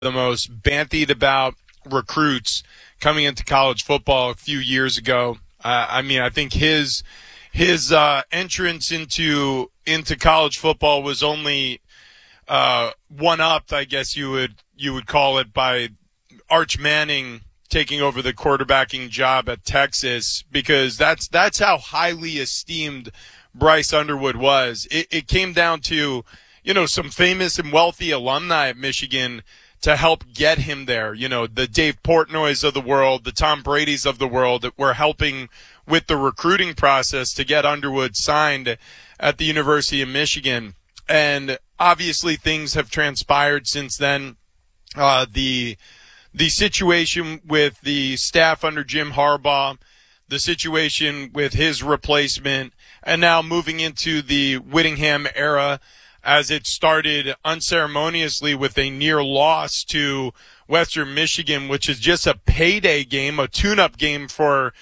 the most bantied about recruits coming into college football a few years ago. I think his entrance into college football was only one-upped, I guess you would call it, by Arch Manning taking over the quarterbacking job at Texas, because that's how highly esteemed Bryce Underwood was. It came down to, some famous and wealthy alumni at Michigan to help get him there. The Dave Portnoys of the world, the Tom Bradys of the world that were helping with the recruiting process to get Underwood signed at the University of Michigan. And obviously things have transpired since then. The situation with the staff under Jim Harbaugh, the situation with his replacement, and now moving into the Whittingham era, as it started unceremoniously with a near loss to Western Michigan, which is just a payday game, a tune-up game for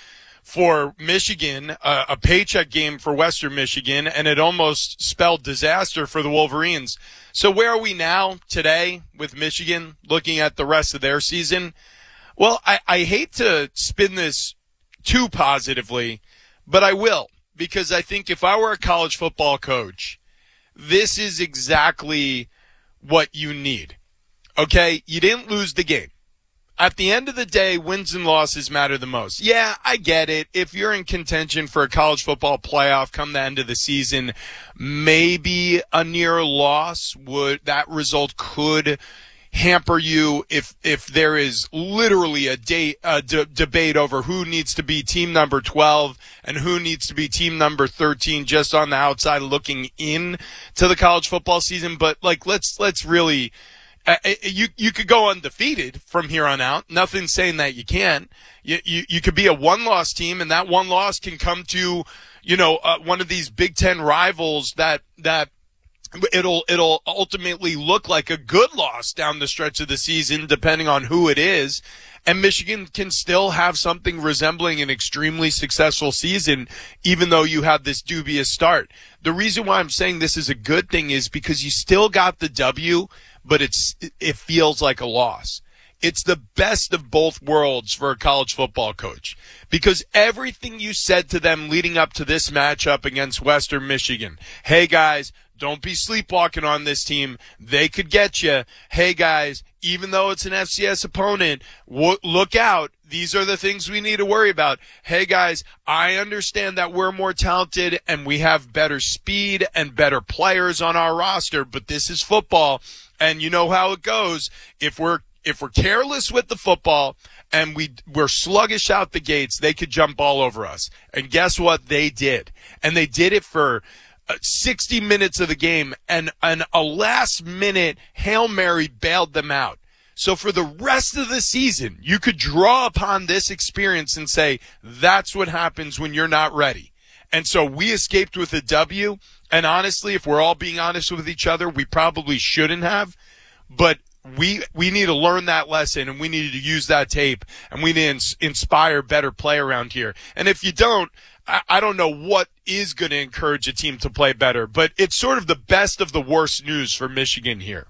Michigan, a paycheck game for Western Michigan, and it almost spelled disaster for the Wolverines. So where are we now today with Michigan, looking at the rest of their season? Well, I hate to spin this too positively, but I will, because I think if I were a college football coach, this is exactly what you need. Okay? You didn't lose the game. At the end of the day, wins and losses matter the most. Yeah, I get it. If you're in contention for a college football playoff come the end of the season, maybe a near loss that result could hamper you if there is literally a debate over who needs to be team number 12 and who needs to be team number 13 just on the outside looking in to the college football season. But let's really, you could go undefeated from here on out. Nothing's saying that you can't. You could be a one-loss team, and that one loss can come to, one of these Big Ten rivals that it'll ultimately look like a good loss down the stretch of the season, depending on who it is. And Michigan can still have something resembling an extremely successful season, even though you have this dubious start. The reason why I'm saying this is a good thing is because you still got the W, but it feels like a loss. It's the best of both worlds for a college football coach, because everything you said to them leading up to this matchup against Western Michigan, hey guys, don't be sleepwalking on this team. They could get you. Hey, guys, even though it's an FCS opponent, look out. These are the things we need to worry about. Hey, guys, I understand that we're more talented and we have better speed and better players on our roster, but this is football, and you know how it goes. If we're careless with the football and we're sluggish out the gates, they could jump all over us. And guess what? They did. And they did it for 60 minutes of the game, and a last-minute Hail Mary bailed them out. So for the rest of the season, you could draw upon this experience and say, that's what happens when you're not ready. And so we escaped with a W, and honestly, if we're all being honest with each other, we probably shouldn't have, but we need to learn that lesson, and we need to use that tape, and we need to inspire better play around here. And if you don't, I don't know what is going to encourage a team to play better, but it's sort of the best of the worst news for Michigan here.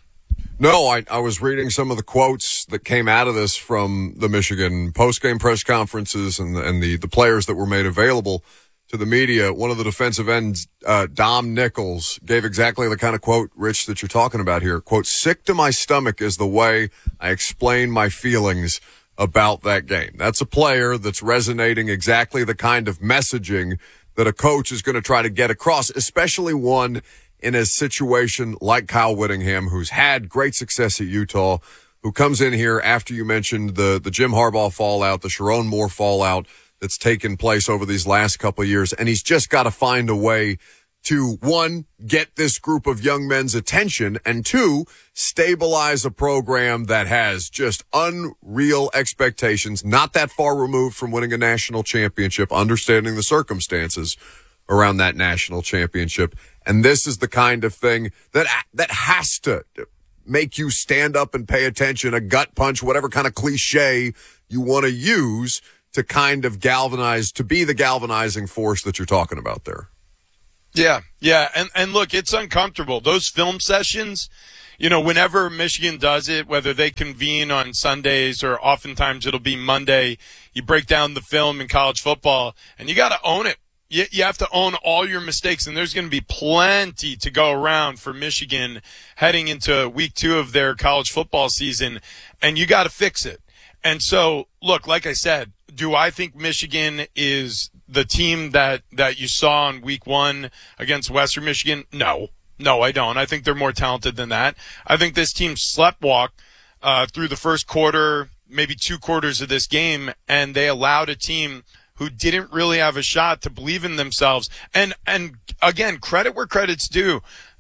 No, I was reading some of the quotes that came out of this from the Michigan post-game press conferences and the players that were made available to the media. One of the defensive ends, Dom Nichols, gave exactly the kind of quote, Rich, that you're talking about here. Quote, sick to my stomach is the way I explain my feelings about that game. That's a player that's resonating exactly the kind of messaging that a coach is going to try to get across, especially one in a situation like Kyle Whittingham, who's had great success at Utah, who comes in here after you mentioned the Jim Harbaugh fallout, the Sharon Moore fallout that's taken place over these last couple of years. And he's just got to find a way to, one, get this group of young men's attention, and two, stabilize a program that has just unreal expectations, not that far removed from winning a national championship, understanding the circumstances around that national championship. And this is the kind of thing that has to make you stand up and pay attention, a gut punch, whatever kind of cliche you want to use to kind of galvanize, to be the galvanizing force that you're talking about there. Yeah. And look, it's uncomfortable. Those film sessions, whenever Michigan does it, whether they convene on Sundays or oftentimes it'll be Monday, you break down the film in college football and you got to own it. You have to own all your mistakes, and there's going to be plenty to go around for Michigan heading into week 2 of their college football season, and you got to fix it. And so, look, like I said, do I think Michigan is the team that you saw in week 1 against Western Michigan? No, I don't. I think they're more talented than that. I think this team sleptwalked through the first quarter, maybe 2 quarters of this game, and they allowed a team who didn't really have a shot to believe in themselves. And again, credit where credit's due.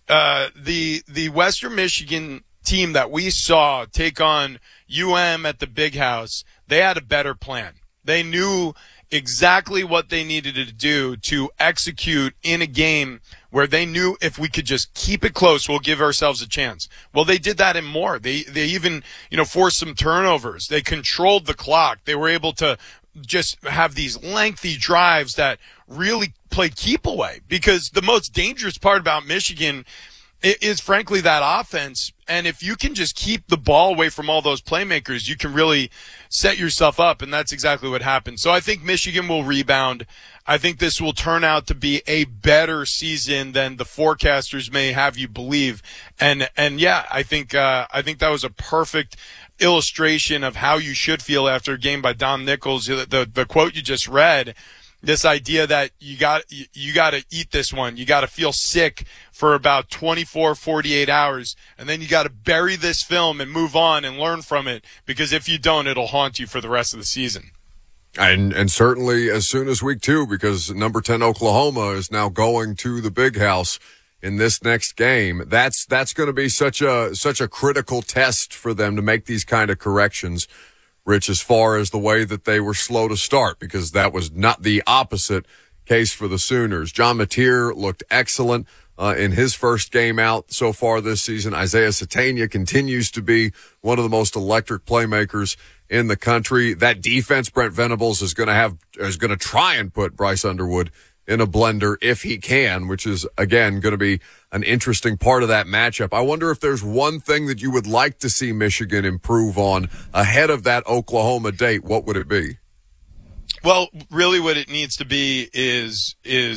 The Western Michigan team that we saw take on UM at the Big House, they had a better plan. They knew exactly what they needed to do to execute in a game where they knew if we could just keep it close, we'll give ourselves a chance. Well, they did that and more. They even, forced some turnovers. They controlled the clock. They were able to just have these lengthy drives that really played keep away, because the most dangerous part about Michigan is frankly that offense. And if you can just keep the ball away from all those playmakers, you can really set yourself up. And that's exactly what happened. So I think Michigan will rebound. I think this will turn out to be a better season than the forecasters may have you believe. And yeah, I think that was a perfect illustration of how you should feel after a game by Dom Nichols. The quote you just read, this idea that you got to eat this one. You got to feel sick for about 24, 48 hours, and then you got to bury this film and move on and learn from it, because if you don't, it'll haunt you for the rest of the season. And certainly as soon as week 2, because number 10 Oklahoma is now going to the Big House in this next game. That's going to be such a critical test for them to make these kind of corrections, Rich, as far as the way that they were slow to start, because that was not the opposite case for the Sooners. John Mateer looked excellent in his first game out so far this season. Isaiah Satania continues to be one of the most electric playmakers in the country. That defense, Brent Venables is going to try and put Bryce Underwood in a blender if he can, which is, again, going to be an interesting part of that matchup. I wonder if there's one thing that you would like to see Michigan improve on ahead of that Oklahoma date. What would it be? Well, really what it needs to be is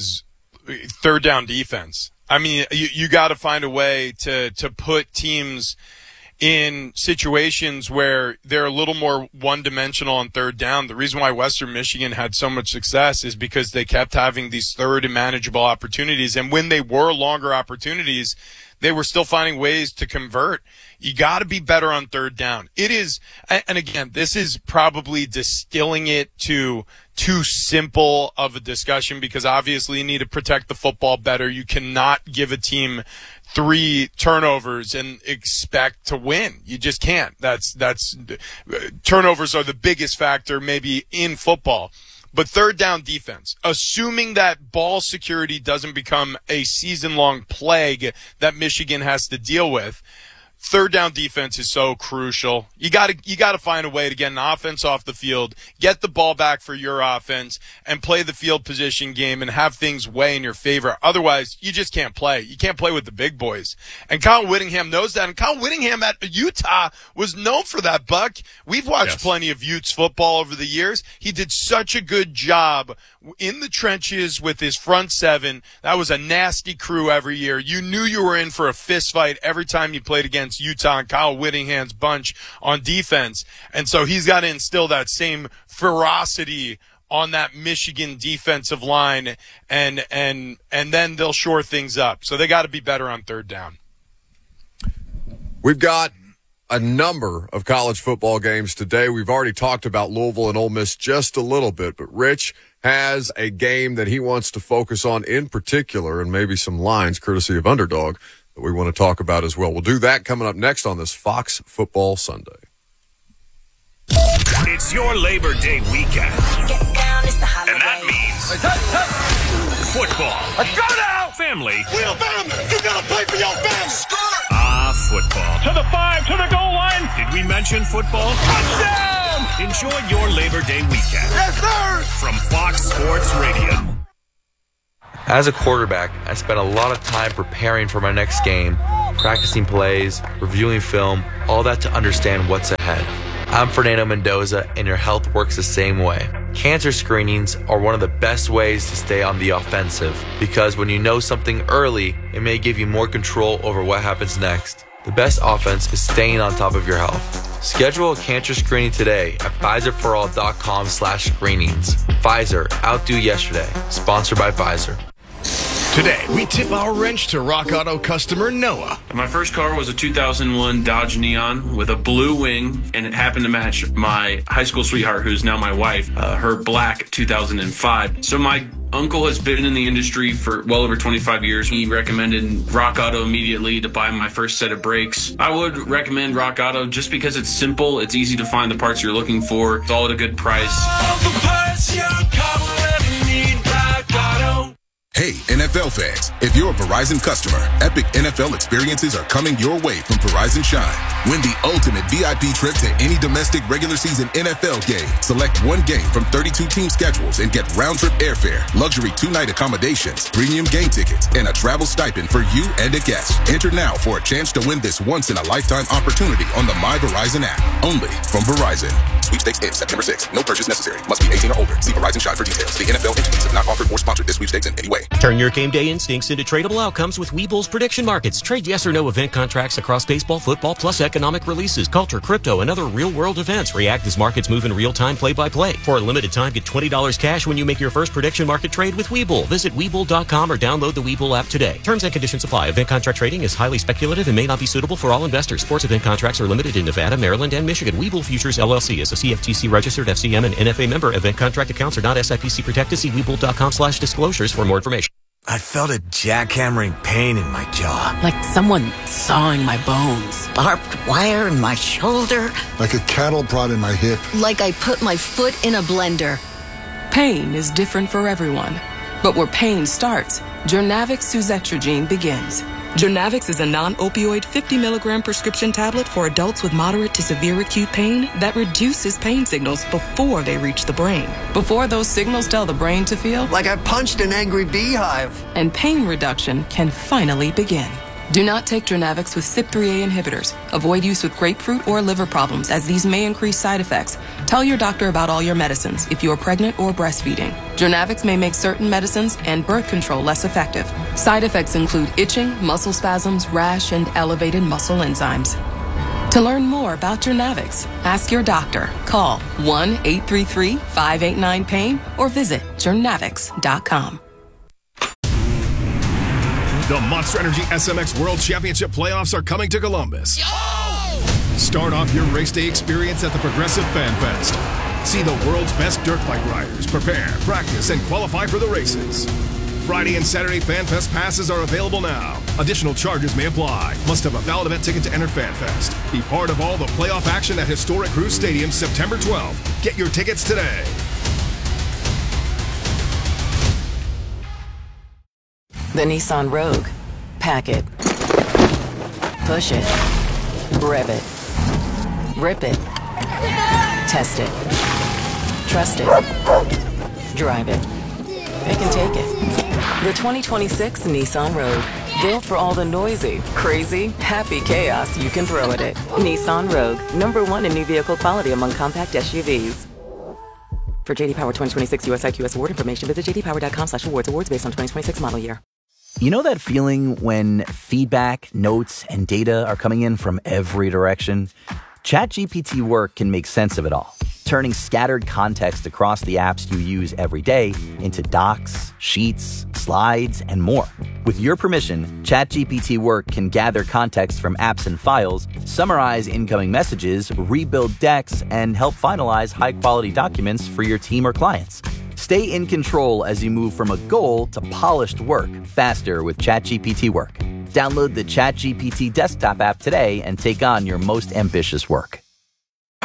third down defense. I mean, you got to find a way to put teams in situations where they're a little more one-dimensional on third down. The reason why Western Michigan had so much success is because they kept having these third and manageable opportunities. And when they were longer opportunities, they were still finding ways to convert. You got to be better on third down. It is, and again, this is probably distilling it to too simple of a discussion, because obviously you need to protect the football better. You cannot give a team 3 turnovers and expect to win. You just can't. That's turnovers are the biggest factor maybe in football. But third down defense, assuming that ball security doesn't become a season-long plague that Michigan has to deal with, third down defense is so crucial. You got to find a way to get an offense off the field, get the ball back for your offense, and play the field position game and have things weigh in your favor. Otherwise, you just can't play. You can't play with the big boys. And Kyle Whittingham knows that. And Kyle Whittingham at Utah was known for that, Buck. We've watched plenty of Utes football over the years. He did such a good job in the trenches with his front seven. That was a nasty crew every year. You knew you were in for a fist fight every time you played against Utah and Kyle Whittingham's bunch on defense. And so he's got to instill that same ferocity on that Michigan defensive line, and then they'll shore things up. So they got to be better on third down. We've got a number of college football games today. We've already talked about Louisville and Ole Miss just a little bit, but Rich has a game that he wants to focus on in particular, and maybe some lines courtesy of Underdog that we want to talk about as well. We'll do that coming up next on this Fox Football Sunday. It's your Labor Day weekend, and that means football. Let's go now! Family. Alabama, you gotta play for your family. Football. To the 5, to the goal line. Did we mention football? Touchdown! Enjoy your Labor Day weekend. Yes, sir! From Fox Sports Radio. As a quarterback, I spent a lot of time preparing for my next game, practicing plays, reviewing film, all that to understand what's ahead. I'm Fernando Mendoza, and your health works the same way. Cancer screenings are one of the best ways to stay on the offensive, because when you know something early, it may give you more control over what happens next. The best offense is staying on top of your health. Schedule a cancer screening today at PfizerForAll.com/screenings. Pfizer, outdo yesterday. Sponsored by Pfizer. Today, we tip our wrench to Rock Auto customer Noah. My first car was a 2001 Dodge Neon with a blue wing, and it happened to match my high school sweetheart, who's now my wife, her black 2005. So my uncle has been in the industry for well over 25 years. He recommended Rock Auto immediately to buy my first set of brakes. I would recommend Rock Auto just because it's simple, it's easy to find the parts you're looking for, it's all at a good price. All the parts your car will ever need, Rock Auto. Hey, NFL fans, if you're a Verizon customer, epic NFL experiences are coming your way from Verizon Shine. Win the ultimate VIP trip to any domestic regular season NFL game. Select one game from 32 team schedules and get round-trip airfare, luxury 2-night accommodations, premium game tickets, and a travel stipend for you and a guest. Enter now for a chance to win this once-in-a-lifetime opportunity on the My Verizon app. Only from Verizon. Sweepstakes ends September 6th. No purchase necessary. Must be 18 or older. See Verizon Shine for details. The NFL entities have not offered or sponsored this sweepstakes in any way. Turn your game day instincts into tradable outcomes with Webull's prediction markets. Trade yes or no event contracts across baseball, football, plus economic releases, culture, crypto, and other real-world events. React as markets move in real time, play-by-play. For a limited time, get $20 cash when you make your first prediction market trade with Webull. Visit Webull.com or download the Webull app today. Terms and conditions apply. Event contract trading is highly speculative and may not be suitable for all investors. Sports event contracts are limited in Nevada, Maryland, and Michigan. Webull Futures LLC is a CFTC registered FCM and NFA member. Event contract accounts are not SIPC protected. See Webull.com/disclosures for more information. I felt a jackhammering pain in my jaw. Like someone sawing my bones. Barbed wire in my shoulder. Like a cattle prod in my hip. Like I put my foot in a blender. Pain is different for everyone. But where pain starts, Journavx Suzetrigine begins. Journavx is a non-opioid 50-milligram prescription tablet for adults with moderate to severe acute pain that reduces pain signals before they reach the brain. Before those signals tell the brain to feel like I punched an angry beehive. And pain reduction can finally begin. Do not take Journavx with CYP3A inhibitors. Avoid use with grapefruit or liver problems, as these may increase side effects. Tell your doctor about all your medicines if you are pregnant or breastfeeding. Journavx may make certain medicines and birth control less effective. Side effects include itching, muscle spasms, rash, and elevated muscle enzymes. To learn more about Journavx, ask your doctor. Call 1-833-589-PAIN or visit journavx.com. The Monster Energy SMX World Championship playoffs are coming to Columbus. Start off your race day experience at the Progressive Fan Fest. See the world's best dirt bike riders prepare, practice, and qualify for the races. Friday and Saturday Fan Fest passes are available now. Additional charges may apply. Must have a valid event ticket to enter Fan Fest. Be part of all the playoff action at historic Cruz Stadium September 12th. Get your tickets today. The Nissan Rogue. Pack it. Push it. Rev it. Rip it. Test it. Trust it. Drive it. Pick and take it. The 2026 Nissan Rogue. Built for all the noisy, crazy, happy chaos you can throw at it. Nissan Rogue. #1 in new vehicle quality among compact SUVs. For JD Power 2026 US IQS award information, visit jdpower.com/awards. Awards based on 2026 model year. You know that feeling when feedback, notes, and data are coming in from every direction? ChatGPT Work can make sense of it all, turning scattered context across the apps you use every day into docs, sheets, slides, and more. With your permission, ChatGPT Work can gather context from apps and files, summarize incoming messages, rebuild decks, and help finalize high-quality documents for your team or clients. Stay in control as you move from a goal to polished work faster with ChatGPT Work. Download the ChatGPT desktop app today and take on your most ambitious work.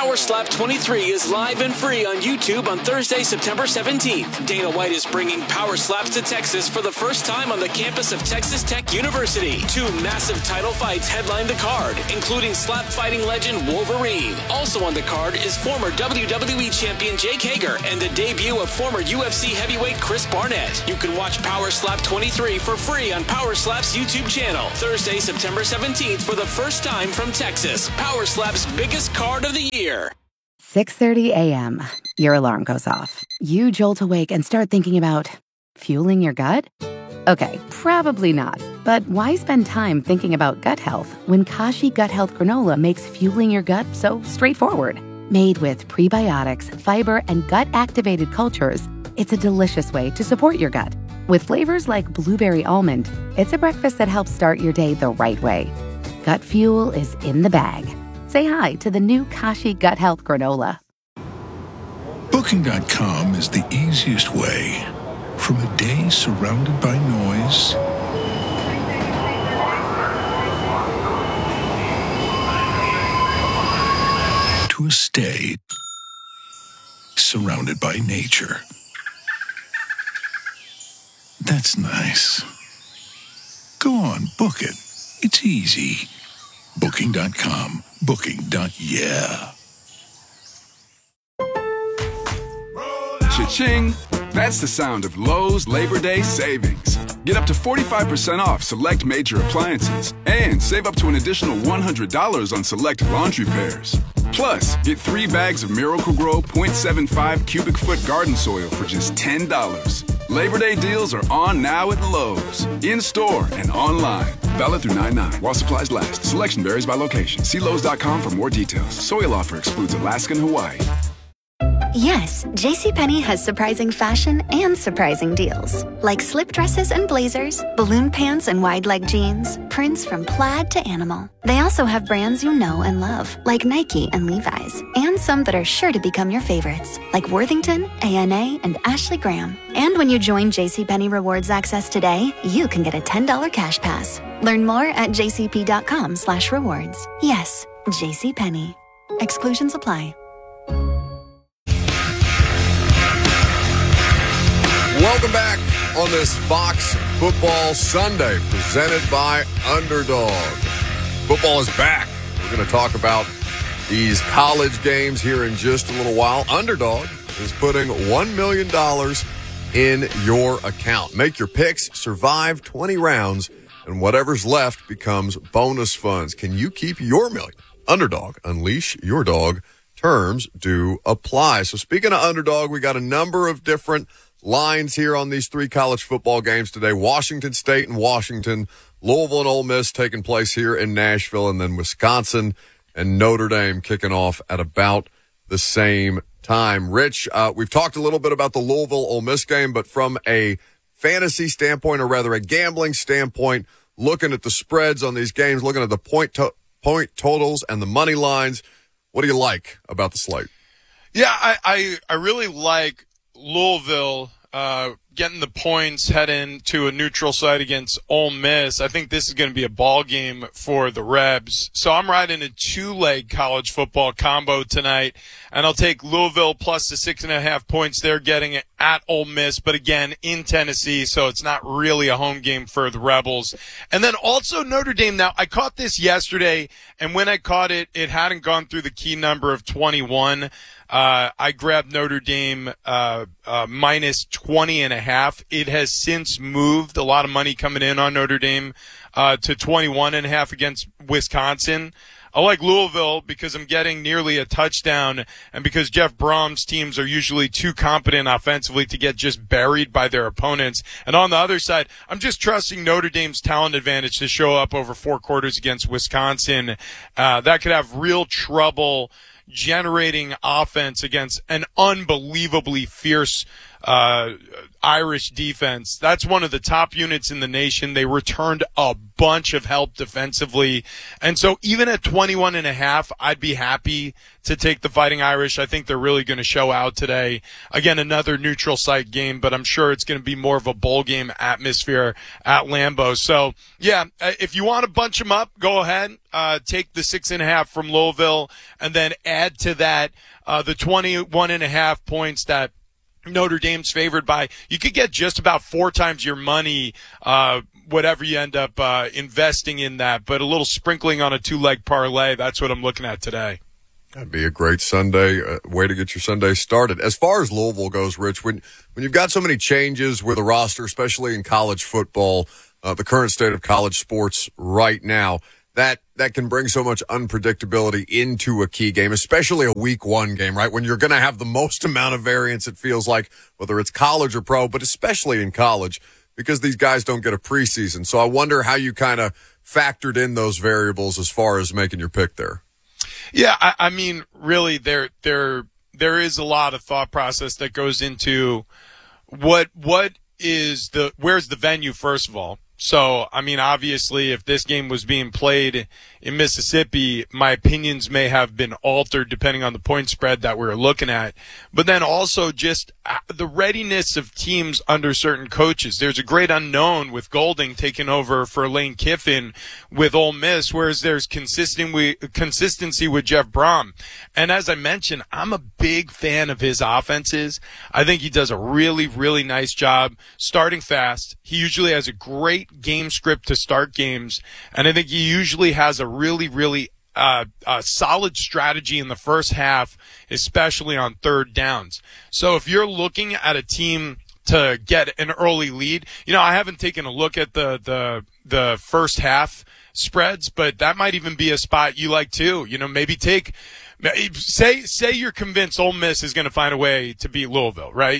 Power Slap 23 is live and free on YouTube on Thursday, September 17th. Dana White is bringing Power Slaps to Texas for the first time on the campus of Texas Tech University. 2 massive title fights headline the card, including slap fighting legend Wolverine. Also on the card is former WWE champion Jake Hager and the debut of former UFC heavyweight Chris Barnett. You can watch Power Slap 23 for free on Power Slap's YouTube channel. Thursday, September 17th for the first time from Texas. Power Slap's biggest card of the year. 6:30 a.m. Your alarm goes off. You jolt awake and start thinking about fueling your gut? Okay, probably not. But why spend time thinking about gut health when Kashi Gut Health Granola makes fueling your gut so straightforward? Made with prebiotics, fiber, and gut-activated cultures, it's a delicious way to support your gut. With flavors like blueberry almond, it's a breakfast that helps start your day the right way. Gut fuel is in the bag. Say hi to the new Kashi Gut Health Granola. Booking.com is the easiest way from a day surrounded by noise to a stay surrounded by nature. That's nice. Go on, book it. It's easy. Booking.com. Booking.yeah. Cha-ching! That's the sound of Lowe's Labor Day savings. Get up to 45% off select major appliances and save up to an additional $100 on select laundry pairs. Plus, get 3 bags of Miracle-Gro 0.75 cubic foot garden soil for just $10. Labor Day deals are on now at Lowe's. In-store and online. Valid through 9/9 while supplies last. Selection varies by location. See Lowe's.com for more details. Soil offer excludes Alaska and Hawaii. Yes, JCPenney has surprising fashion and surprising deals. Like slip dresses and blazers, balloon pants and wide leg jeans, prints from plaid to animal. They also have brands you know and love, like Nike and Levi's, and some that are sure to become your favorites, like Worthington, A&A, and Ashley Graham. And when you join JCPenney Rewards Access today, you can get a $10 cash pass. Learn more at jcp.com/rewards. Yes, JCPenney. Exclusions apply. Welcome back on this Fox Football Sunday, presented by Underdog. Football is back. We're going to talk about these college games here in just a little while. Underdog is putting $1 million in your account. Make your picks, survive 20 rounds, and whatever's left becomes bonus funds. Can you keep your million? Underdog, unleash your dog. Terms do apply. So speaking of Underdog, we got a number of different lines here on these 3 college football games today. Washington State and Washington, Louisville and Ole Miss taking place here in Nashville, and then Wisconsin and Notre Dame kicking off at about the same time. Rich, we've talked a little bit about the Louisville-Ole Miss game, but from a fantasy standpoint, or rather a gambling standpoint, looking at the spreads on these games, looking at the point totals and the money lines, what do you like about the slate? Yeah, I really like Louisville getting the points heading to a neutral site against Ole Miss. I think this is going to be a ball game for the Rebs. So I'm riding a 2-leg college football combo tonight, and I'll take Louisville plus the 6.5 points they're getting at Ole Miss, but again, in Tennessee, so it's not really a home game for the Rebels. And then also Notre Dame. Now, I caught this yesterday, and when I caught it, it hadn't gone through the key number of 21. I grabbed Notre Dame minus 20.5. It has since moved. A lot of money coming in on Notre Dame to 21.5 against Wisconsin. I like Louisville because I'm getting nearly a touchdown, and because Jeff Brom's teams are usually too competent offensively to get just buried by their opponents. And on the other side, I'm just trusting Notre Dame's talent advantage to show up over 4 quarters against Wisconsin. That could have real trouble generating offense against an unbelievably fierce Irish defense. That's one of the top units in the nation. They returned a bunch of help defensively. And so even at 21.5, I'd be happy to take the Fighting Irish. I think they're really going to show out today. Again, another neutral site game, but I'm sure it's going to be more of a bowl game atmosphere at Lambeau. So, yeah, if you want to bunch them up, go ahead. Take the 6.5 from Louisville and then add to that the 21.5 points that Notre Dame's favored by. You could get just about 4 times your money, whatever you end up investing in that. But a little sprinkling on a 2-leg parlay, that's what I'm looking at today. That'd be a great Sunday way to get your Sunday started. As far as Louisville goes, Rich, when you've got so many changes with a roster, especially in college football, the current state of college sports right now, that can bring so much unpredictability into a key game, especially a week 1 game, right? When you're going to have the most amount of variance, it feels like, whether it's college or pro, but especially in college, because these guys don't get a preseason. So I wonder how you kind of factored in those variables as far as making your pick there. Yeah, I mean, really, there is a lot of thought process that goes into where's the venue, first of all. So, I mean, obviously, if this game was being played in Mississippi, my opinions may have been altered depending on the point spread that we're looking at. But then also just the readiness of teams under certain coaches. There's a great unknown with Golding taking over for Lane Kiffin with Ole Miss, whereas there's consistency with Jeff Brom. And as I mentioned, I'm a big fan of his offenses. I think he does a really, really nice job starting fast. He usually has a great game script to start games, and I think he usually has a really, really solid strategy in the first half, especially on third downs. So if you're looking at a team to get an early lead, I haven't taken a look at the first half spreads, but that might even be a spot you like too. Maybe say you're convinced Ole Miss is going to find a way to beat Louisville, right?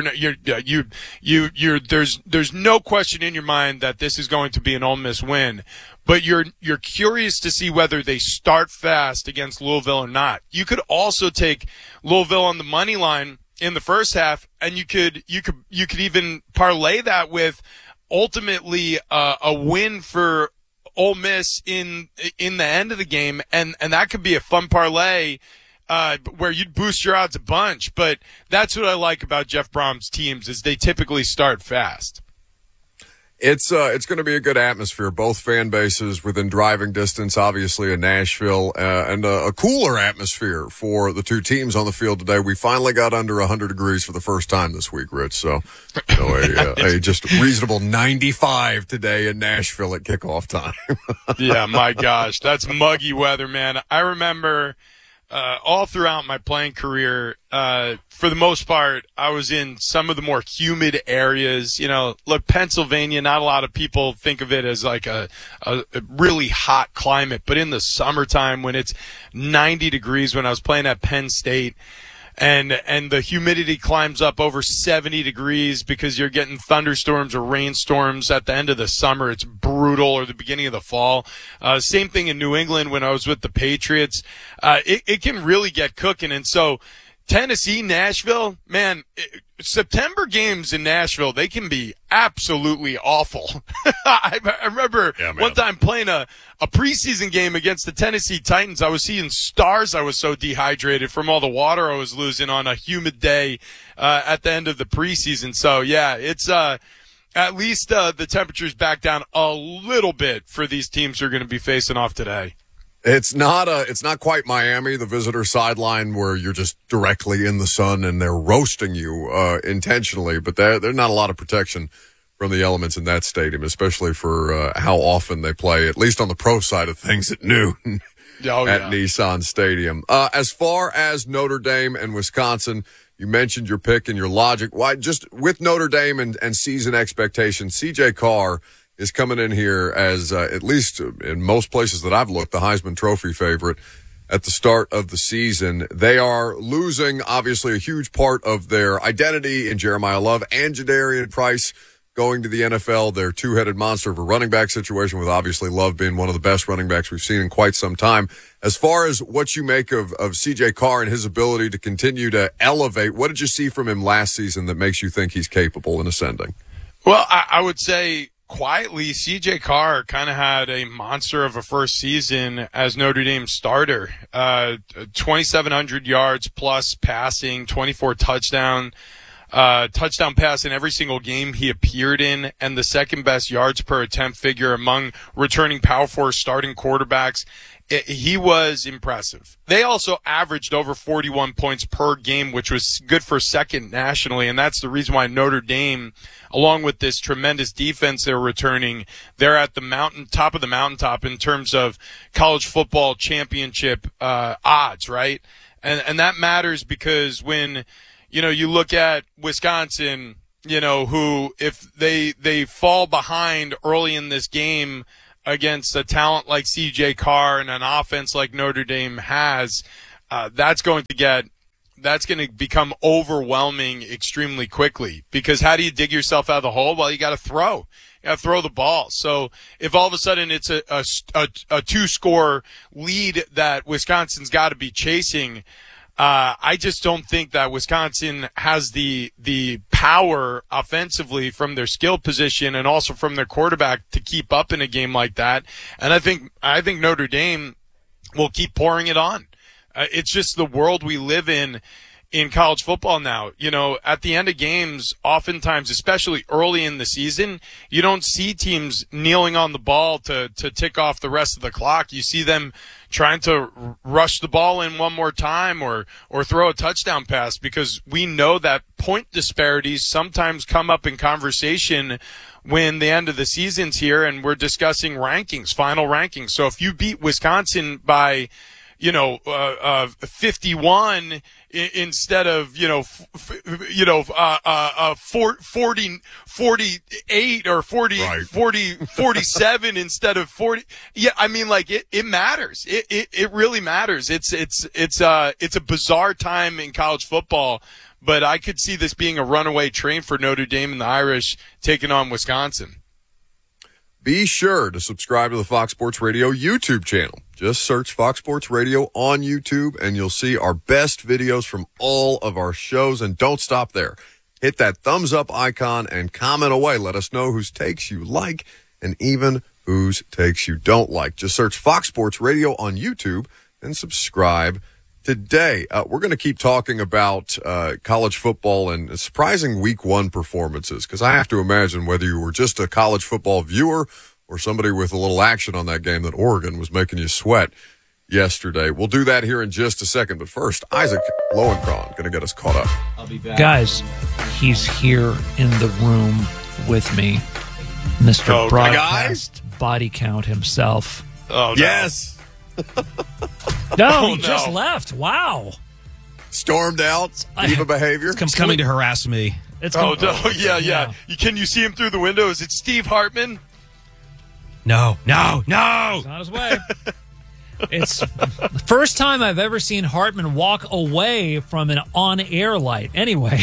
There's no question in your mind that this is going to be an Ole Miss win, but you're curious to see whether they start fast against Louisville or not. You could also take Louisville on the money line in the first half, and you could even parlay that with ultimately a win for Ole Miss in the end of the game, and that could be a fun parlay where you'd boost your odds a bunch. But that's what I like about Jeff Brom's teams, is they typically start fast. It's going to be a good atmosphere, both fan bases within driving distance, obviously in Nashville, and a cooler atmosphere for the two teams on the field today. We finally got under 100 degrees for the first time this week, Rich. So a just reasonable 95 today in Nashville at kickoff time. Yeah, my gosh, that's muggy weather, man. I remember all throughout my playing career, for the most part, I was in some of the more humid areas. Look, Pennsylvania, not a lot of people think of it as like a really hot climate, but in the summertime when it's 90 degrees, when I was playing at Penn State, and the humidity climbs up over 70 degrees because you're getting thunderstorms or rainstorms at the end of the summer. It's brutal, or the beginning of the fall. Same thing in New England when I was with the Patriots. It can really get cooking. And so Tennessee, Nashville, man, September games in Nashville, they can be absolutely awful. I remember one time playing a preseason game against the Tennessee Titans. I was seeing stars. I was so dehydrated from all the water I was losing on a humid day at the end of the preseason. So, yeah, it's at least the temperature's back down a little bit for these teams who are going to be facing off today. It's not quite Miami, the visitor sideline, where you're just directly in the sun and they're roasting you intentionally. But there's not a lot of protection from the elements in that stadium, especially for how often they play, at least on the pro side of things, at noon at Nissan Stadium. As far as Notre Dame and Wisconsin, you mentioned your pick and your logic. Why, just with Notre Dame and season expectations, C.J. Carr is coming in here as, at least in most places that I've looked, the Heisman Trophy favorite at the start of the season. They are losing, obviously, a huge part of their identity in Jeremiah Love and Jadarian Price going to the NFL, their two-headed monster of a running back situation, with obviously Love being one of the best running backs we've seen in quite some time. As far as what you make of C.J. Carr and his ability to continue to elevate, what did you see from him last season that makes you think he's capable in ascending? Well, I would say quietly, C.J. Carr kind of had a monster of a first season as Notre Dame starter. 2,700 yards plus passing, 24 touchdown pass in every single game he appeared in, and the second best yards per attempt figure among returning Power 4 starting quarterbacks. He was impressive. They also averaged over 41 points per game, which was good for second nationally, and that's the reason why Notre Dame, along with this tremendous defense they're returning, they're at the top of the mountaintop in terms of college football championship odds, right? And that matters because when you look at Wisconsin, who if they fall behind early in this game against a talent like C.J. Carr and an offense like Notre Dame has, that's going to become overwhelming extremely quickly. Because how do you dig yourself out of the hole? Well, you got to throw. You got to throw the ball. So if all of a sudden it's a 2-score lead that Wisconsin's got to be chasing, I just don't think that Wisconsin has the power offensively from their skill position and also from their quarterback to keep up in a game like that. And I think Notre Dame will keep pouring it on. It's just the world we live in college football now. At the end of games, oftentimes, especially early in the season, you don't see teams kneeling on the ball to tick off the rest of the clock. You see them trying to rush the ball in one more time or throw a touchdown pass, because we know that point disparities sometimes come up in conversation when the end of the season's here and we're discussing final rankings. So if you beat Wisconsin by 51 instead of 48 or 47 instead of 40. Yeah, I mean, like it matters. It really matters. It's a bizarre time in college football, but I could see this being a runaway train for Notre Dame and the Irish taking on Wisconsin. Be sure to subscribe to the Fox Sports Radio YouTube channel. Just search Fox Sports Radio on YouTube, and you'll see our best videos from all of our shows. And don't stop there. Hit that thumbs up icon and comment away. Let us know whose takes you like and even whose takes you don't like. Just search Fox Sports Radio on YouTube and subscribe today. We're going to keep talking about college football and surprising week one performances, because I have to imagine whether you were just a college football viewer or somebody with a little action on that game that Oregon was making you sweat yesterday. We'll do that here in just a second. But first, Isaac Lowenkron going to get us caught up. I'll be back. Guys, he's here in the room with me. Mr. Broadcast Body Count himself. Oh, no. Yes. No, he just left. Wow. Stormed out. Diva behavior. He's coming to harass me. Yeah. Can you see him through the window? Is it Steve Hartman? No. He's on his way. It's the first time I've ever seen Hartman walk away from an on-air light. Anyway,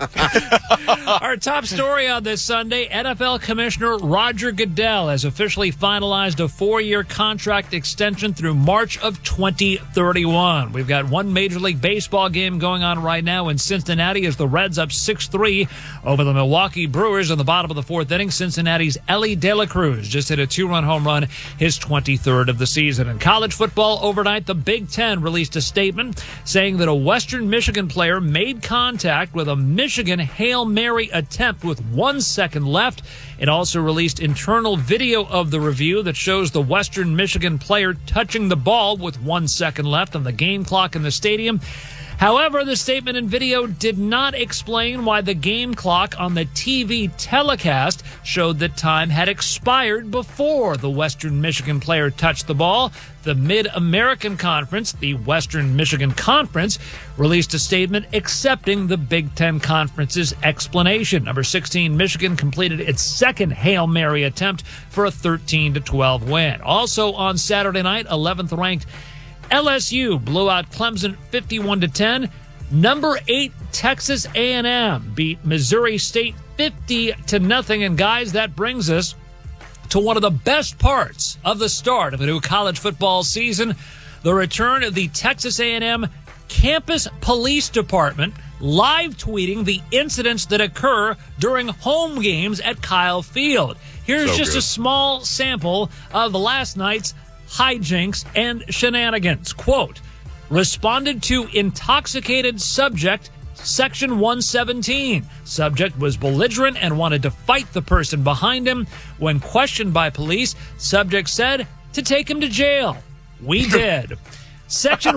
our top story on this Sunday, NFL Commissioner Roger Goodell has officially finalized a 4-year contract extension through March of 2031. We've got one Major League Baseball game going on right now in Cincinnati as the Reds up 6-3 over the Milwaukee Brewers in the bottom of the fourth inning. Cincinnati's Elly De La Cruz just hit a 2-run home run, his 23rd of the season. In college football overnight, the Big Ten released a statement saying that a Western Michigan player made contact with a Michigan Hail Mary attempt with 1 second left. It also released internal video of the review that shows the Western Michigan player touching the ball with 1 second left on the game clock in the stadium. However, the statement and video did not explain why the game clock on the TV telecast showed that time had expired before the Western Michigan player touched the ball. The Mid-American Conference, the Western Michigan Conference, released a statement accepting the Big Ten Conference's explanation. Number 16, Michigan completed its second Hail Mary attempt for a 13-12 win. Also on Saturday night, 11th-ranked LSU blew out Clemson 51-10. Number 8 Texas A&M beat Missouri State 50-0. And guys, that brings us to one of the best parts of the start of a new college football season, the return of the Texas A&M Campus Police Department live tweeting the incidents that occur during home games at Kyle Field. Here's just a small sample of last night's hijinks and shenanigans. Quote, responded to intoxicated subject, Section 117. Subject was belligerent and wanted to fight the person behind him. When questioned by police, subject said to take him to jail. We did. Section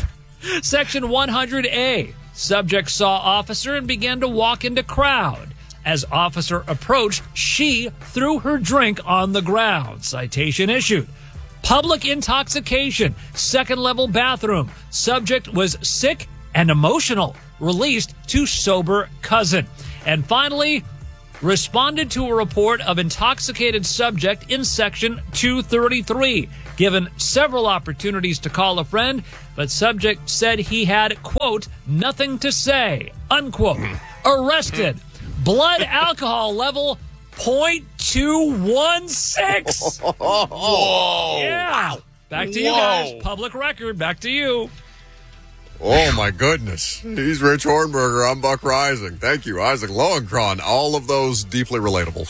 100A. Subject saw officer and began to walk into crowd. As officer approached, she threw her drink on the ground. Citation issued. Public intoxication, second-level bathroom. Subject was sick and emotional. Released to sober cousin. And finally, responded to a report of intoxicated subject in Section 233. Given several opportunities to call a friend, but subject said he had, quote, nothing to say, unquote. Arrested. Blood alcohol level 0.216. Whoa. Yeah. Back to you guys. Public record. Back to you. Oh, my goodness. He's Rich Hornberger. I'm Buck Rising. Thank you, Isaac Lowenkron. All of those deeply relatable.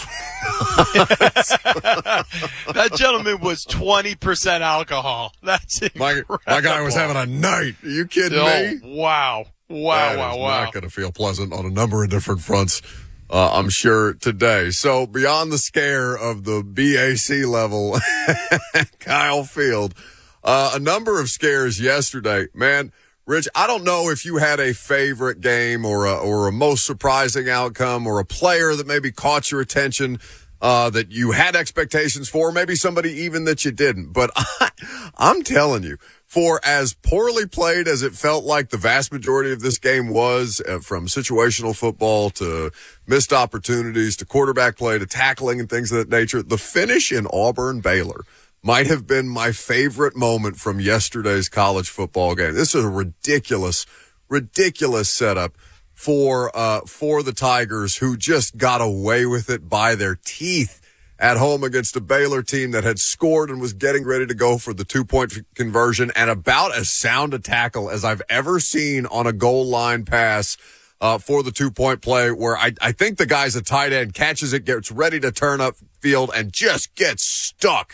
That gentleman was 20% alcohol. That's incredible. My guy was having a night. Are you kidding me? Wow. That is not going to feel pleasant on a number of different fronts, I'm sure, today. So beyond the scare of the BAC level, Kyle Field, a number of scares yesterday. Man, Rich, I don't know if you had a favorite game or a most surprising outcome or a player that maybe caught your attention that you had expectations for, maybe somebody even that you didn't. But I'm telling you, for as poorly played as it felt like the vast majority of this game was, from situational football to missed opportunities to quarterback play to tackling and things of that nature, the finish in Auburn-Baylor might have been my favorite moment from yesterday's college football game. This is a ridiculous setup for the Tigers, who just got away with it by their teeth at home against a Baylor team that had scored and was getting ready to go for the 2-point conversion, and about as sound a tackle as I've ever seen on a goal line pass for the 2-point play, where I think the guy's a tight end, catches it, gets ready to turn up field, and just gets stuck.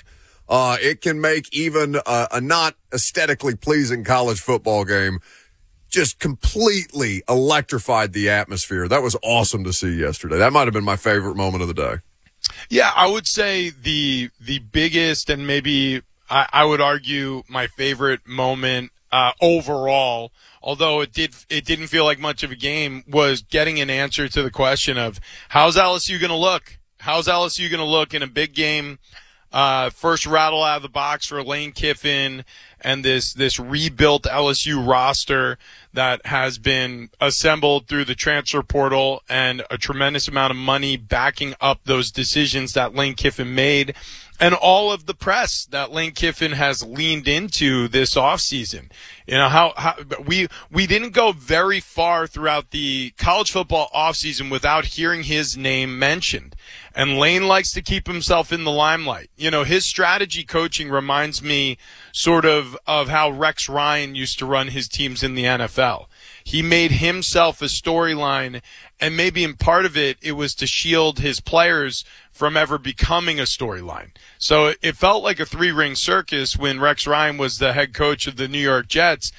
It can make even a not aesthetically pleasing college football game just completely electrified the atmosphere. That was awesome to see yesterday. That might have been my favorite moment of the day. Yeah, I would say the biggest and maybe I would argue my favorite moment overall, although it didn't feel like much of a game, was getting an answer to the question of how's LSU going to look? How's LSU going to look in a big game? First rattle out of the box for Lane Kiffin and this rebuilt LSU roster that has been assembled through the transfer portal and a tremendous amount of money backing up those decisions that Lane Kiffin made, and all of the press that Lane Kiffin has leaned into this offseason. You know, how we didn't go very far throughout the college football offseason without hearing his name mentioned. And Lane likes to keep himself in the limelight. You know, his strategy coaching reminds me sort of how Rex Ryan used to run his teams in the NFL. He made himself a storyline, and maybe in part of it, it was to shield his players from ever becoming a storyline. So it felt like a three-ring circus when Rex Ryan was the head coach of the New York Jets,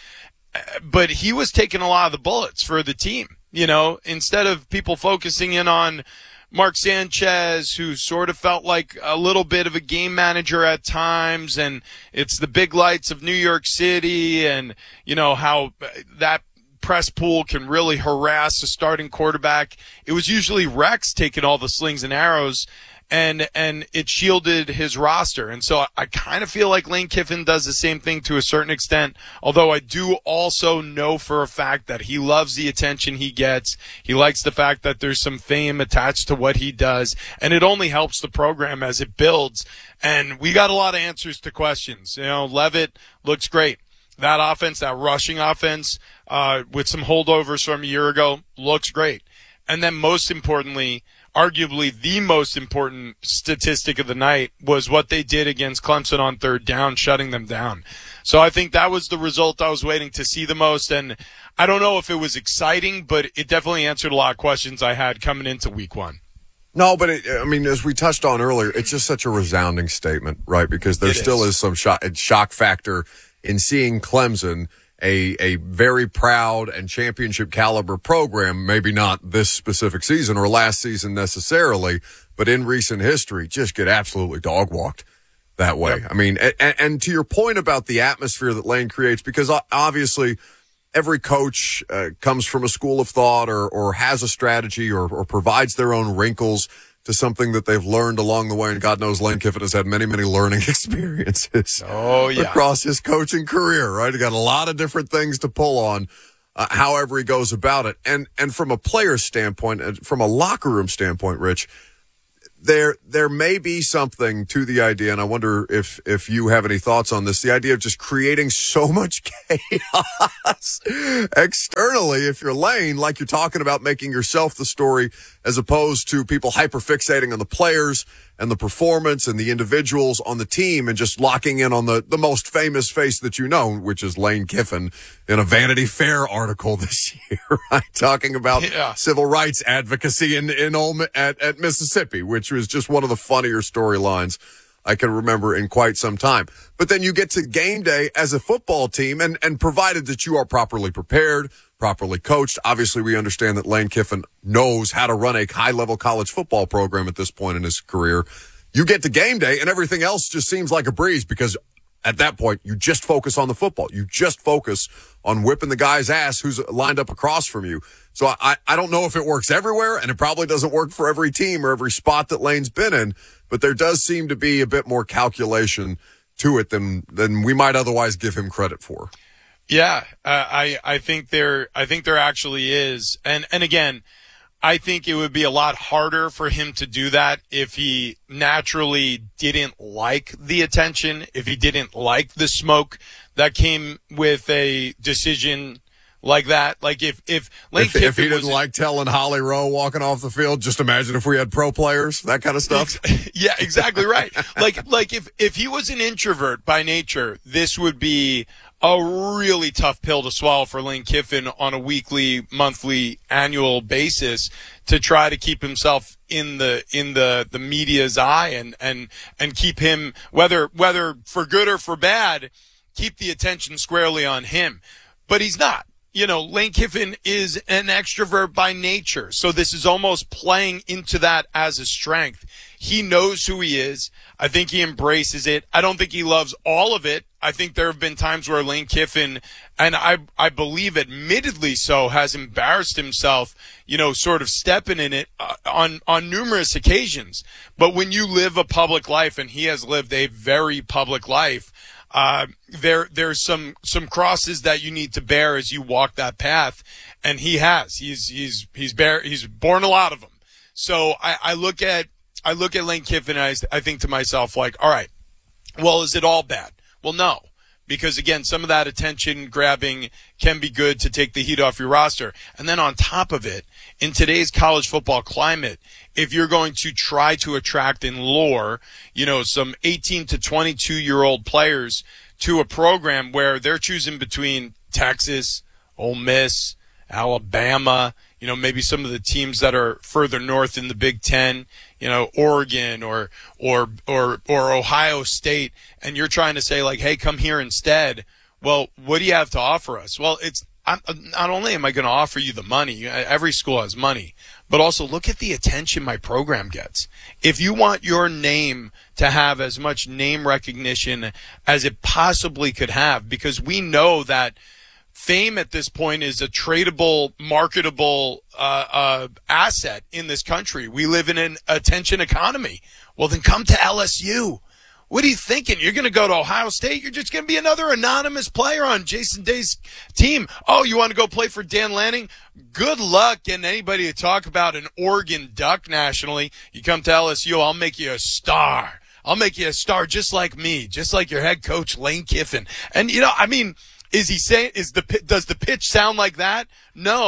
but he was taking a lot of the bullets for the team. You know, instead of people focusing in on Mark Sanchez, who sort of felt like a little bit of a game manager at times, and it's the big lights of New York City, and, you know, how that press pool can really harass a starting quarterback. It was usually Rex taking all the slings and arrows, and it shielded his roster. And so I kind of feel like Lane Kiffin does the same thing to a certain extent, although I do also know for a fact that he loves the attention he gets. He likes the fact that there's some fame attached to what he does, and it only helps the program as it builds. And we got a lot of answers to questions. You know, Leavitt looks great. That offense, that rushing offense, with some holdovers from a year ago, looks great. And then most importantly, arguably the most important statistic of the night was what they did against Clemson on third down, shutting them down. So I think that was the result I was waiting to see the most. And I don't know if it was exciting, but it definitely answered a lot of questions I had coming into week one. No, but as we touched on earlier, it's just such a resounding statement, right? Because there still is some shock factor in seeing Clemson, a very proud and championship caliber program, maybe not this specific season or last season necessarily, but in recent history, just get absolutely dog walked that way. Yep. And to your point about the atmosphere that Lane creates, because obviously every coach comes from a school of thought or has a strategy or provides their own wrinkles to something that they've learned along the way. And God knows Lane Kiffin has had many, many learning experiences across his coaching career, right? He got a lot of different things to pull on, however he goes about it. And from a player's standpoint, from a locker room standpoint, Rich, there may be something to the idea, and I wonder if you have any thoughts on this, the idea of just creating so much chaos externally if you're Lane, like you're talking about making yourself the story as opposed to people hyperfixating on the players and the performance and the individuals on the team and just locking in on the most famous face that you know, which is Lane Kiffin in a Vanity Fair article this year, right? Talking about civil rights advocacy at Mississippi, which was just one of the funnier storylines I can remember in quite some time. But then you get to game day as a football team, and provided that you are properly prepared, properly coached, obviously we understand that Lane Kiffin knows how to run a high-level college football program at this point in his career. You get to game day, and everything else just seems like a breeze because at that point, you just focus on the football. You just focus on whipping the guy's ass who's lined up across from you. So I don't know if it works everywhere, and it probably doesn't work for every team or every spot that Lane's been in, but there does seem to be a bit more calculation to it than we might otherwise give him credit for. Yeah, I think there actually is. And again, I think it would be a lot harder for him to do that if he naturally didn't like the attention, if he didn't like the smoke that came with a decision like that. Like if Lane Kiffin, if he didn't like telling Holly Rowe walking off the field, just imagine if we had pro players, that kind of stuff. Yeah, exactly right. like if he was an introvert by nature, this would be a really tough pill to swallow for Lane Kiffin on a weekly, monthly, annual basis to try to keep himself in the media's eye and keep him, whether for good or for bad, keep the attention squarely on him. But he's not. Lane Kiffin is an extrovert by nature. So this is almost playing into that as a strength. He knows who he is. I think he embraces it. I don't think he loves all of it. I think there have been times where Lane Kiffin, and I believe admittedly so, has embarrassed himself, sort of stepping in it on numerous occasions. But when you live a public life, and he has lived a very public life, there's some crosses that you need to bear as you walk that path, and he has. He's borne a lot of them. So I look at Lane Kiffin and I think to myself, like, all right, well, is it all bad? Well, no, because again, some of that attention grabbing can be good to take the heat off your roster. And then on top of it, in today's college football climate, if you're going to try to attract and lure, some 18 to 22-year-old players to a program where they're choosing between Texas, Ole Miss, Alabama, maybe some of the teams that are further north in the Big Ten, Oregon or Ohio State, and you're trying to say like, hey, come here instead. Well, what do you have to offer us? Well, not only am I going to offer you the money, every school has money, but also look at the attention my program gets. If you want your name to have as much name recognition as it possibly could have, because we know that fame at this point is a tradable, marketable asset in this country. We live in an attention economy. Well, then come to LSU. What are you thinking? You're going to go to Ohio State? You're just going to be another anonymous player on Jason Day's team. Oh, you want to go play for Dan Lanning? Good luck getting anybody to talk about an Oregon Duck nationally. You come to LSU, I'll make you a star. I'll make you a star just like me, just like your head coach, Lane Kiffin. And, does the pitch sound like that? No,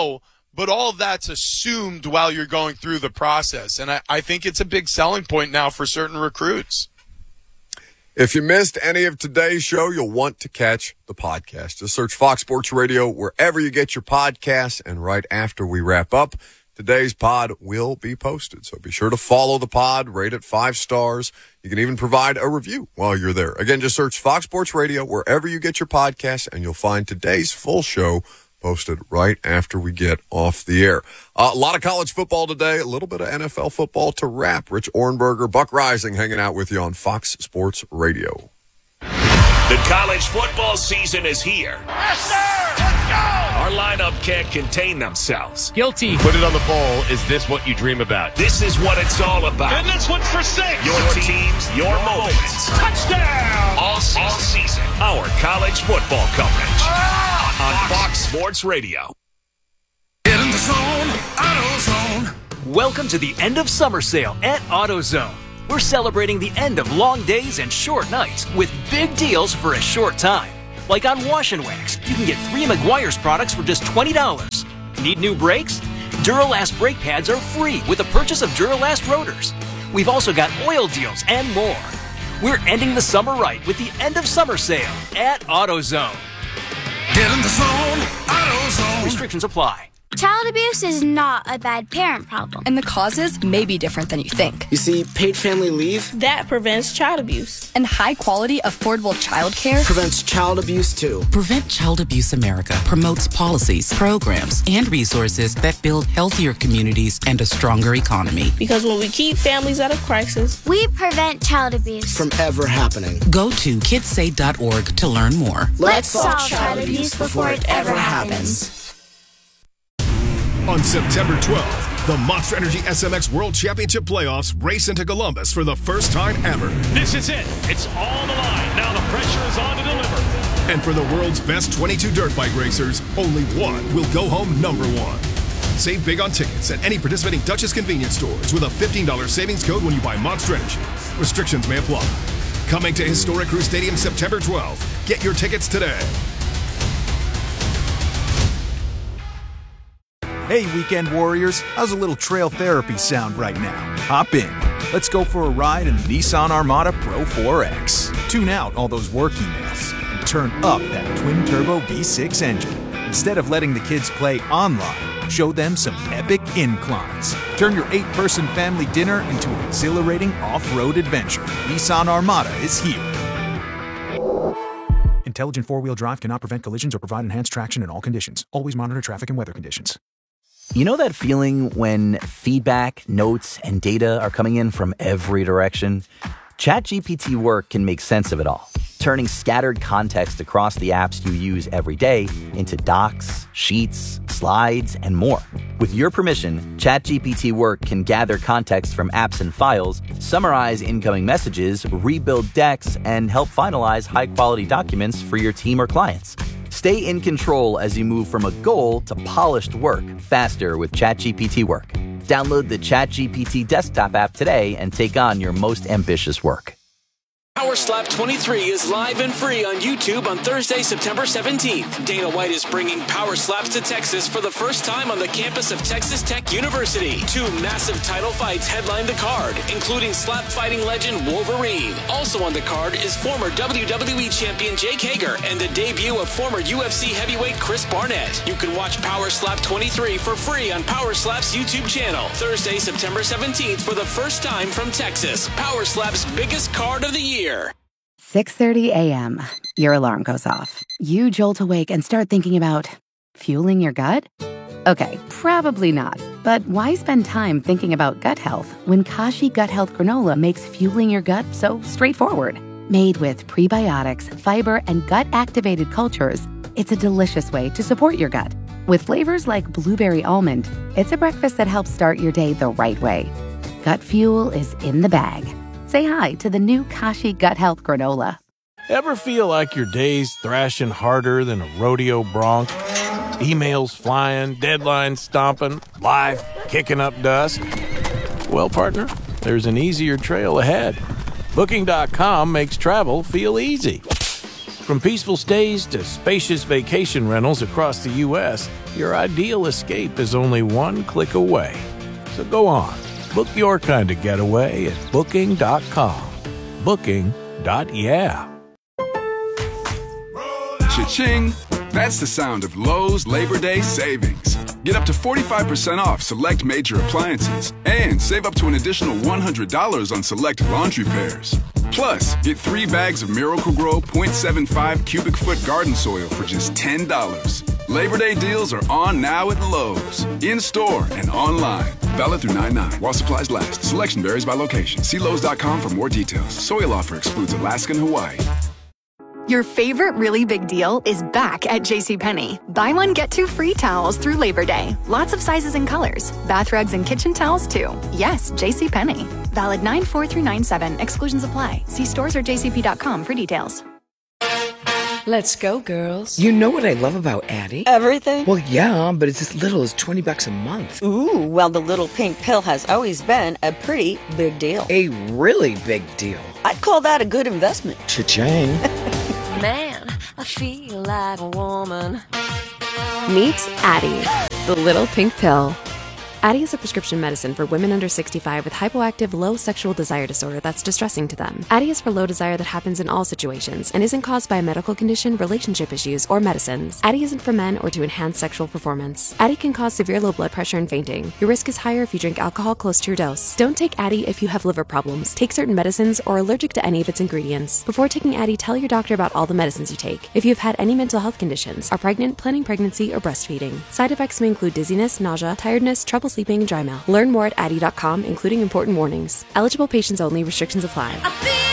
but all of that's assumed while you're going through the process. And I think it's a big selling point now for certain recruits. If you missed any of today's show, you'll want to catch the podcast. Just search Fox Sports Radio wherever you get your podcasts. And right after we wrap up, today's pod will be posted. So be sure to follow the pod, rate it 5 stars. You can even provide a review while you're there. Again, just search Fox Sports Radio wherever you get your podcasts, and you'll find today's full show posted right after we get off the air. A lot of college football today, a little bit of NFL football to wrap. Rich Ohrnberger, Buck Rising hanging out with you on Fox Sports Radio. The college football season is here. Yes, sir! Let's go! Our lineup can't contain themselves. Guilty. Put it on the bowl. Is this what you dream about? This is what it's all about. And this one's for 6. Your teams, your moments. Touchdown! All season. Our college football coverage. On Fox Sports Radio. Get in the zone, AutoZone. Welcome to the end of summer sale at AutoZone. We're celebrating the end of long days and short nights with big deals for a short time. Like on Wash and Wax, you can get 3 Meguiar's products for just $20. Need new brakes? Duralast brake pads are free with the purchase of Duralast rotors. We've also got oil deals and more. We're ending the summer right with the end of summer sale at AutoZone. Get in the zone, AutoZone. Restrictions apply. Child abuse is not a bad parent problem. And the causes may be different than you think. You see, paid family leave That prevents child abuse. And high-quality, affordable child care prevents child abuse, too. Prevent Child Abuse America promotes policies, programs, and resources that build healthier communities and a stronger economy. Because when we keep families out of crisis, we prevent child abuse from ever happening. Go to kidssave.org to learn more. Let's solve child abuse before it ever happens. On September 12th, the Monster Energy SMX World Championship Playoffs race into Columbus for the first time ever. This is it. It's all on the line. Now the pressure is on to deliver. And for the world's best 22 dirt bike racers, only one will go home number 1. Save big on tickets at any participating Dutchess convenience stores with a $15 savings code when you buy Monster Energy. Restrictions may apply. Coming to Historic Crew Stadium September 12th. Get your tickets today. Hey, Weekend Warriors, how's a little trail therapy sound right now? Hop in. Let's go for a ride in the Nissan Armada Pro 4X. Tune out all those work emails and turn up that twin-turbo V6 engine. Instead of letting the kids play online, show them some epic inclines. Turn your 8-person family dinner into an exhilarating off-road adventure. Nissan Armada is here. Intelligent four-wheel drive cannot prevent collisions or provide enhanced traction in all conditions. Always monitor traffic and weather conditions. You know that feeling when feedback, notes, and data are coming in from every direction? ChatGPT Work can make sense of it all, turning scattered context across the apps you use every day into docs, sheets, slides, and more. With your permission, ChatGPT Work can gather context from apps and files, summarize incoming messages, rebuild decks, and help finalize high-quality documents for your team or clients. Stay in control as you move from a goal to polished work faster with ChatGPT Work. Download the ChatGPT desktop app today and take on your most ambitious work. Power Slap 23 is live and free on YouTube on Thursday, September 17th. Dana White is bringing Power Slaps to Texas for the first time on the campus of Texas Tech University. 2 massive title fights headline the card, including slap fighting legend Wolverine. Also on the card is former WWE champion Jake Hager and the debut of former UFC heavyweight Chris Barnett. You can watch Power Slap 23 for free on Power Slap's YouTube channel. Thursday, September 17th for the first time from Texas. Power Slap's biggest card of the year. 6:30 a.m. Your alarm goes off. You jolt awake and start thinking about fueling your gut? Okay, probably not. But why spend time thinking about gut health when Kashi Gut Health Granola makes fueling your gut so straightforward? Made with prebiotics, fiber, and gut-activated cultures, it's a delicious way to support your gut. With flavors like blueberry almond, it's a breakfast that helps start your day the right way. Gut fuel is in the bag. Say hi to the new Kashi Gut Health Granola. Ever feel like your day's thrashing harder than a rodeo bronc? Emails flying, deadlines stomping, life kicking up dust? Well, partner, there's an easier trail ahead. Booking.com makes travel feel easy. From peaceful stays to spacious vacation rentals across the U.S., your ideal escape is only one click away. So go on, book your kind of getaway at Booking.com. Booking.yeah. Cha-ching! That's the sound of Lowe's Labor Day savings. Get up to 45% off select major appliances and save up to an additional $100 on select laundry pairs. Plus, get 3 bags of Miracle-Gro 0.75 cubic foot garden soil for just $10. Labor Day deals are on now at Lowe's, in-store and online. Valid through 9/9 while supplies last. Selection varies by location. See Lowe's.com for more details. Soil offer excludes Alaska and Hawaii. Your favorite really big deal is back at JCPenney. Buy one, get 2 free towels through Labor Day. Lots of sizes and colors. Bath rugs and kitchen towels, too. Yes, JCPenney. Valid 9/4 through 9/7. Exclusions apply. See stores or jcp.com for details. Let's go, girls. You know what I love about Addie? Everything? Well, yeah, but it's as little as $20 a month. Ooh, well, the little pink pill has always been a pretty big deal. A really big deal. I'd call that a good investment. Cha-ching. Man, I feel like a woman. Meet Addie, the little pink pill. Addie is a prescription medicine for women under 65 with hypoactive low sexual desire disorder that's distressing to them. Addie is for low desire that happens in all situations and isn't caused by a medical condition, relationship issues, or medicines. Addie isn't for men or to enhance sexual performance. Addie can cause severe low blood pressure and fainting. Your risk is higher if you drink alcohol close to your dose. Don't take Addie if you have liver problems, take certain medicines, or are allergic to any of its ingredients. Before taking Addie, tell your doctor about all the medicines you take. If you have had any mental health conditions, are pregnant, planning pregnancy, or breastfeeding. Side effects may include dizziness, nausea, tiredness, trouble sleeping, and dry mouth. Learn more at Addie.com, including important warnings. Eligible patients only. Restrictions apply.